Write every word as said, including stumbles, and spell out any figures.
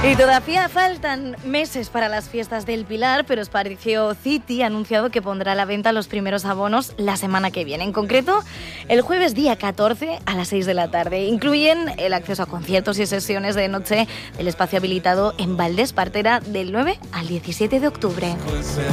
Y todavía faltan meses para las fiestas del Pilar, pero Espacio City ha anunciado que pondrá a la venta los primeros abonos la semana que viene. En concreto, el jueves día catorce a las seis de la tarde. Incluyen el acceso a conciertos y sesiones de noche del espacio habilitado en Valdés Partera del nueve al diecisiete de octubre.